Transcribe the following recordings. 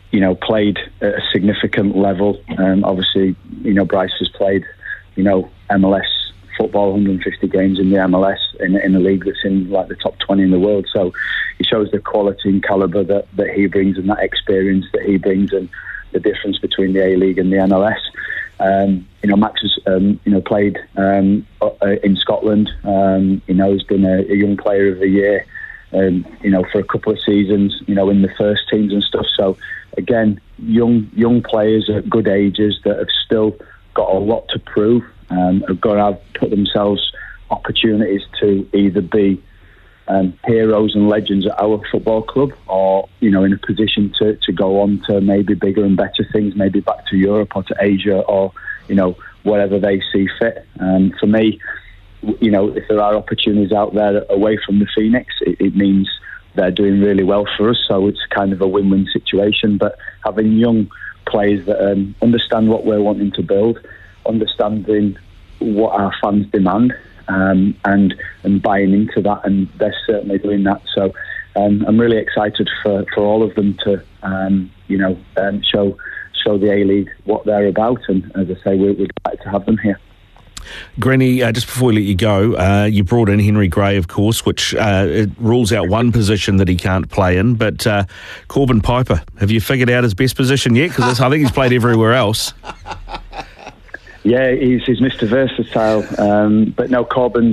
played at a significant level. Obviously, Bryce has played, MLS football, 150 games in the MLS in a league that's in like the top 20 in the world. So he shows the quality and calibre that he brings, and that experience that he brings, and the difference between the A-League and the MLS. Max has played in Scotland. He's been a young player of the year, for a couple of seasons, in the first teams and stuff. So again, young players at good ages that have still got a lot to prove, have got to put themselves opportunities to either be heroes and legends at our football club, or in a position to go on to maybe bigger and better things, maybe back to Europe or to Asia, or whatever they see fit. For me, if there are opportunities out there away from the Phoenix, it means they're doing really well for us. So it's kind of a win-win situation. But having young players that understand what we're wanting to build, understanding what our fans demand, and buying into that, and they're certainly doing that. So I'm really excited for all of them to show the A-League what they're about, and as I say, we'd like to have them here. Granny, just before we let you go, you brought in Henry Gray, of course, which it rules out one position that he can't play in, but Corbin Piper, have you figured out his best position yet? Because I think he's played everywhere else. Yeah, he's Mr. Versatile, but no, Corbin's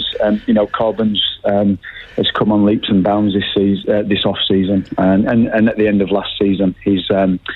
has come on leaps and bounds this off season, and at the end of last season, his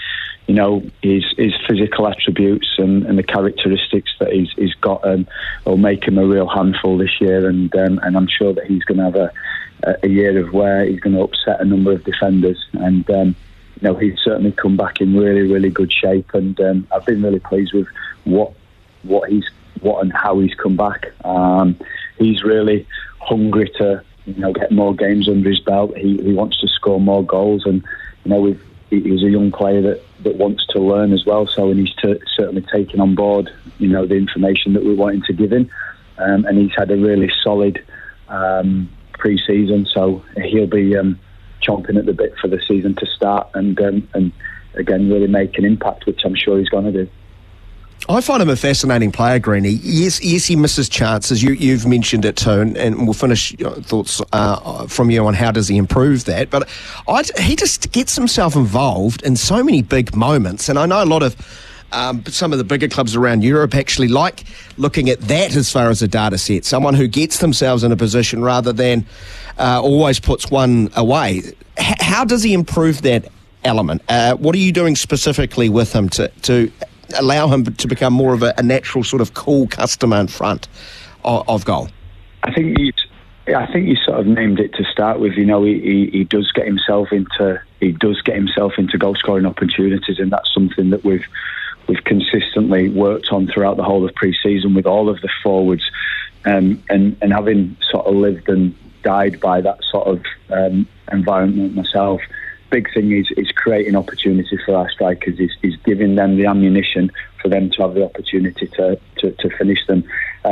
physical attributes and the characteristics that he's got will make him a real handful this year, and I'm sure that he's going to have a year of where he's going to upset a number of defenders, and he's certainly come back in really, really good shape, and I've been really pleased with what and how he's come back. He's really hungry to get more games under his belt. He wants to score more goals, and he's a young player that wants to learn as well. So he's certainly taken on board the information that we're wanting to give him, and he's had a really solid pre-season. So he'll be chomping at the bit for the season to start, and again really make an impact, which I'm sure he's going to do. I find him a fascinating player, Greeny. Yes, he misses chances. You've mentioned it too, and we'll finish thoughts from you on how does he improve that. But he just gets himself involved in so many big moments, and I know a lot of some of the bigger clubs around Europe actually like looking at that as far as a data set. Someone who gets themselves in a position rather than always puts one away. How does he improve that element? What are you doing specifically with him to allow him to become more of a natural sort of cool customer in front of goal? I think you sort of named it to start with. He does get himself into goal scoring opportunities, and that's something that we've consistently worked on throughout the whole of pre-season with all of the forwards, and having sort of lived and died by that sort of environment myself. Big thing is creating opportunity for our strikers, is giving them the ammunition for them to have the opportunity to finish them.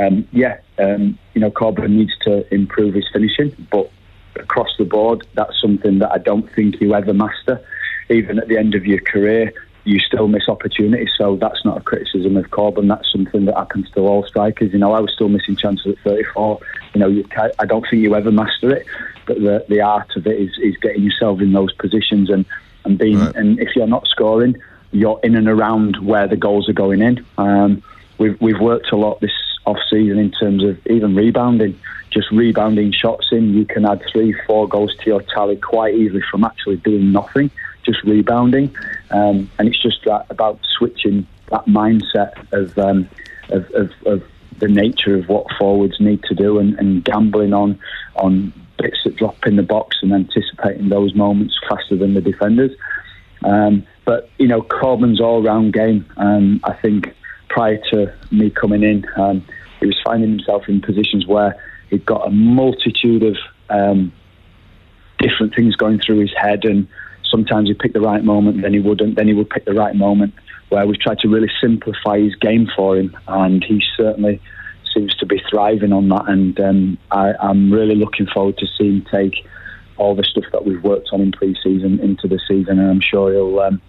Corbin needs to improve his finishing, but across the board, that's something that I don't think you ever master. Even at the end of your career, you still miss opportunities, so that's not a criticism of Corbin. That's something that happens to all strikers. I was still missing chances at 34. I don't think you ever master it, but the art of it is getting yourself in those positions and being. Right. And if you're not scoring, you're in and around where the goals are going in. We've worked a lot this off season in terms of even rebounding, just rebounding shots in. You can add 3-4 goals to your tally quite easily from actually doing nothing, just rebounding, and it's just about switching that mindset of the nature of what forwards need to do, and gambling on bits that drop in the box and anticipating those moments faster than the defenders. But Corbin's all-round game, I think prior to me coming in, he was finding himself in positions where he'd got a multitude of different things going through his head, and sometimes he'd pick the right moment, then he wouldn't, then he would pick the right moment, where we've tried to really simplify his game for him, and he certainly seems to be thriving on that, and I'm really looking forward to seeing him take all the stuff that we've worked on in pre-season into the season, and I'm sure he'll